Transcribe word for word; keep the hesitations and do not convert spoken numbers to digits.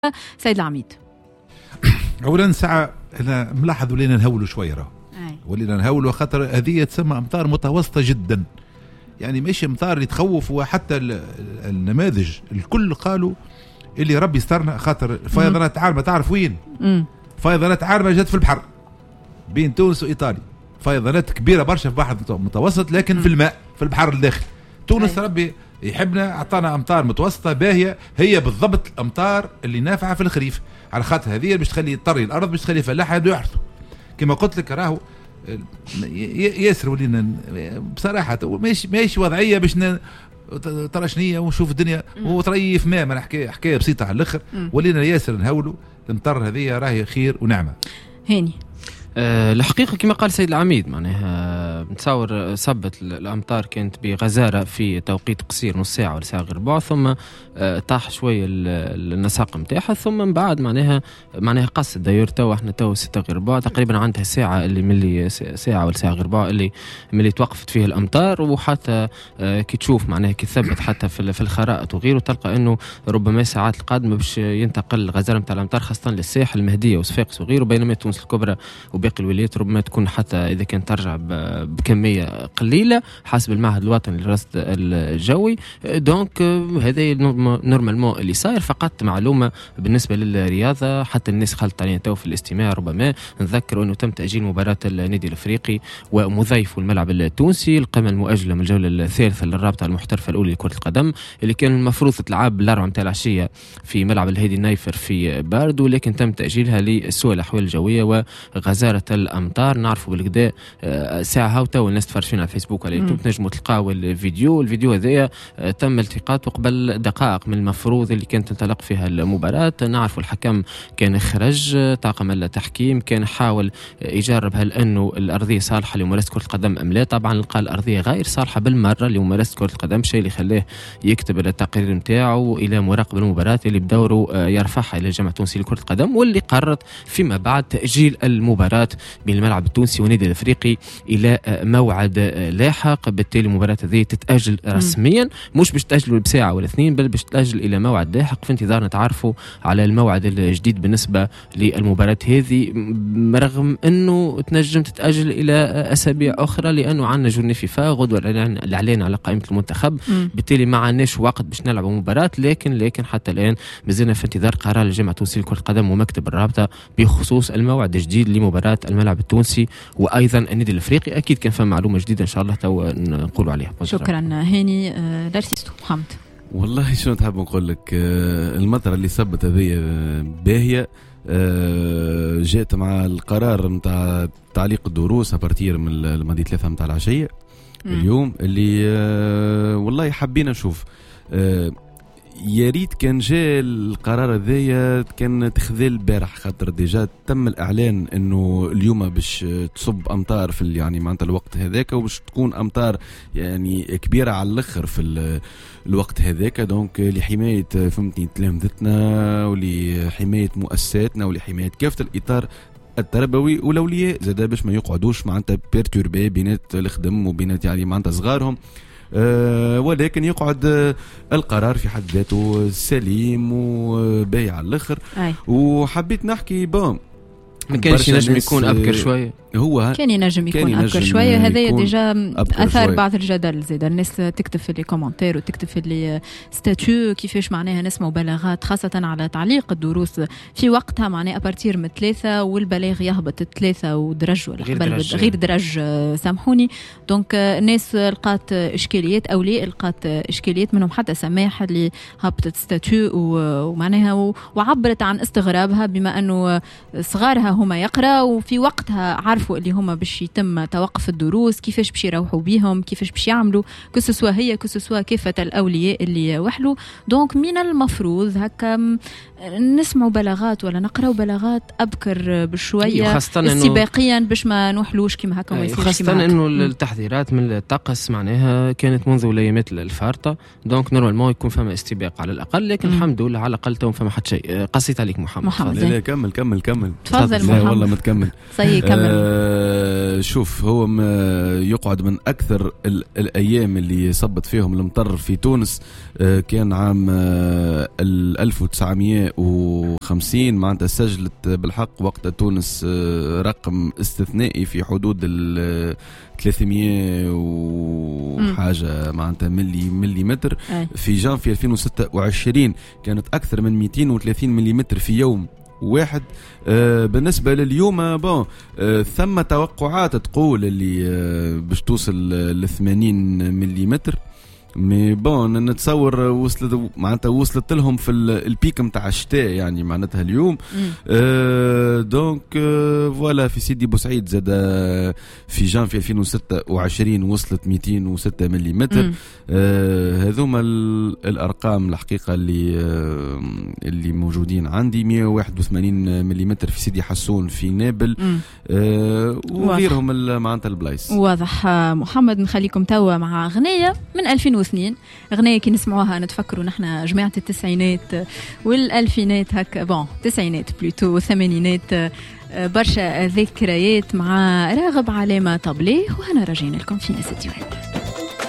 سيد العميد. اولا ساعه انا ملاحظ ولينا نهولوا شويه راهو ولينا نهولوا خاطر هذه تسمى امطار متوسطه جدا، يعني مش امطار اللي تخوف. وحتى النماذج الكل قالوا اللي ربي يسترنا خاطر فيضانات عارمه. تعرف وين فيضانات عارمه؟ جت في البحر بين تونس وايطاليا، فيضانات كبيره برشا في بحر متوسط لكن مم. في الماء في البحر الداخلي. تونس أي. ربي يحبنا اعطانا امطار متوسطه باهيه، هي بالضبط الامطار اللي نافعه في الخريف، على خاطر هذه باش تخلي طري الارض، باش تخلي فلاح يبداو يحرثوا. كما قلت لك راهو ياسر ولينا بصراحه ماشي ماشي وضعيه باش طرشنيه ونشوف الدنيا وتريف ماء. ما حكايه حكايه بسيطه على الاخر. ولينا ياسر نهولوا المطر هذه راهي خير ونعمه. هاني أه الحقيقة كما قال سيد العميد معناها نتصور صبت الأمطار كانت بغزارة في توقيت قصير نص ساعة ولا ساعة غير ربع، ثم أه طاح شوية النساق متاعها، ثم من بعد معناها معناها قصت داير تو احنا تو ستة غير ربع تقريبا عندها ساعة اللي ملي ساعة ولا ساعة غير ربع اللي ملي توقفت فيها الأمطار. وحتى أه كي تشوف معناها كي تثبت حتى في في الخرائط وغيره تلقى إنه ربما الساعات القادمة باش ينتقل الغزارة متاع الأمطار خاصة للساحل المهدية وصفاقس وغيره، بينما تونس الكبرى باقي الولايات ربما تكون حتى إذا كانت ترجع بكمية قليلة حسب المعهد الوطني للرصد الجوي. دونك هذا نورمالمون اللي صاير. فقط معلومة بالنسبة للرياضة حتى الناس خلط علينا تو في الاستماع، ربما نذكر أنه تم تأجيل مباراة النادي الأفريقي ومضيف الملعب التونسي، القمة المؤجلة من الجولة الثالثة للرابطة المحترفة الأولى لكرة القدم اللي كان المفروض تلعب الأربعة متاع العشية في ملعب الهادي النايفر في باردو، لكن تم تأجيلها لسوء الأحوال الجوية وغزارة الامطار. نعرفوا بالكدا ساعه هاو تو الناس تفرج فينا على الفيسبوك على اليوتيوب تنجموا تلقاو الفيديو الفيديو هذايا تم التقاطه قبل دقائق من المفروض اللي كانت تنطلق فيها المباراه. نعرفوا الحكم كان خرج، طاقم التحكيم كان حاول يجرب هل انه الارضيه صالحه لممارسه كره القدم ام لا. طبعا لقى الارضيه غير صالحه بالمره لممارسه كره القدم، الشيء اللي خلاه يكتب التقرير نتاعو الى مراقب المباراه اللي بدوره يرفعها الى الجامعه التونسيه لكره القدم، واللي قررت فيما بعد تاجيل المباراه بين الملعب التونسي والنادي الافريقي الى موعد لاحق. بالتالي المباراه هذه تتاجل رسميا، مش باش تاجلوا بساعه ولا اثنين، بل باش تاجل الى موعد لاحق في انتظار نتعرفوا على الموعد الجديد بالنسبه للمباراه هذه، رغم انه تنجم تتاجل الى اسابيع اخرى لانه عندنا جورني فيفا غدوه الاعلان على قائمه المنتخب. بالتالي ما عندناش وقت باش نلعبوا مباراه، لكن لكن حتى الان مازلنا في انتظار قرار الجامعه التونسيه لكره القدم ومكتب الرابطه بخصوص الموعد الجديد لمباراه الملعب التونسي وايضا النادي الافريقي. اكيد كان فما معلومه جديده ان شاء الله تو نقولوا عليها. شكرا هاني. لارسيستو محمد والله شنو تحب نقول لك، المطره اللي صبت هذه باهيه جاءت مع القرار نتاع تعليق الدروس ابارتير من الماضي ثلاثة نتاع العشيه اليوم اللي والله حبينا نشوف. يا ريت كان جاء القرار هذايا كان تخذل البارح، خاطر ديجا تم الاعلان انه اليوم باش تصب امطار في يعني معناتها الوقت هذاك، وباش تكون امطار يعني كبيره على الاخر في الوقت هذاك. دونك لحمايه فهمتني تلامذتنا ولحمايه مؤسساتنا ولحمايه كافه الاطار التربوي والاولياء زاد باش ما يقعدوش معناتها بيرتوربي بينات الخدم وبينات يعني معناتها صغارهم، أه ولكن يقعد أه القرار في حد ذاته سليم وبايع على الاخر. وحبيت نحكي بون ما كانش ينجم يكون ابكر شويه، هو كان ينجم يكون ابكر شويه. هذايا ديجا اثار بعض الجدل زاد، الناس تكتب في لي كومونتير وتكتب في لي ستاتيو كيفاش معناها ناس مبالغات خاصه على تعليق الدروس في وقتها معناها ابارتير من ثلاثه والبلاغ يهبط ثلاثه ودرج ولا غير درج, غير درج سامحوني. دونك الناس لقات اشكاليات، اولياء لقات اشكاليات منهم حتى سماح اللي هبطت ستاتيو ومعناها وعبرت عن استغرابها بما انه صغارها هما يقرا وفي وقتها عارفوا اللي هما باش يتم توقف الدروس كيفاش باش يروحوا بيهم كيفاش باش يعملوا كسسوا هي كسسوا كافة الأولياء اللي وحلوا. دونك من المفروض هكا نسمعوا بلاغات ولا نقراو بلاغات أبكر بشوية استباقيا باش ما نوحلوش كما هكا. خاصة إنه التحذيرات من الطقس معناها كانت منذ الأيامات الفارطة، دونك نورمالمون يكون فما استباق على الأقل، لكن م. الحمد لله على الأقل تو فما حد شيء. قصيت عليك محمد, محمد لا لا كمل كمل كمل تفضل. محمد. والله ما تكمل. صحيح كمل. آه شوف هو يقعد من أكثر ال الأيام اللي صبت فيهم المطر في تونس آه كان عام آه ألف وتسعمية وخمسين معناتها سجلت بالحق وقت تونس آه رقم استثنائي في حدود ال ثلاثمية وحاجة معناتها ملي مليمتر. في جانفي ألفين وستة وعشرين كانت أكثر من مئتين وثلاثين مليمتر في يوم واحد. آه بالنسبة لليوم بون آه ثم توقعات تقول اللي آه باش توصل ل ثمانين مليمتر مي بون نتصور وصلت معناتها وصلت لهم في البيك نتاع الشتاء يعني معناتها اليوم. آه دونك آه فوالا في سيدي بوسعيد زاد في جانفي ألفين وستة وعشرين وصلت مئتين وستة مليمتر. آه هذوما الارقام الحقيقه اللي آه اللي موجودين عندي. مئة وواحد وثمانين مليمتر في سيدي حسون في نابل آه وغيرهم معناتها البلايص. واضح. محمد نخليكم توا مع اغنيه من ألفين واثنين، اغنيه كي نسمعوها نتفكروا نحن جماعه التسعينات والالفينات هكا بون التسعينات بلوتو والثمانينات برشا ذكريات مع راغب علامه طبلي. وهنا راجعين لكم في ناس الديوان.